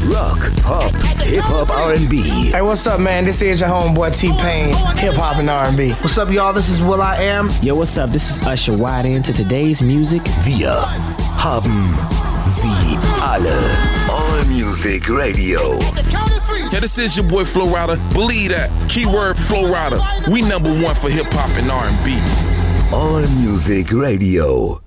rock, pop, hip-hop, R&B. Hey, what's up, man? This is your homeboy T-Pain, hip-hop and R&B. What's up, y'all? This is Will.i.am. Yo, what's up? This is Usher. Wide into today's music. Wir haben sie alle. All Music Radio. Yeah, this is your boy Flo Rida. Believe that. Keyword Flo Rida. We number one for hip-hop and R&B. All Music Radio.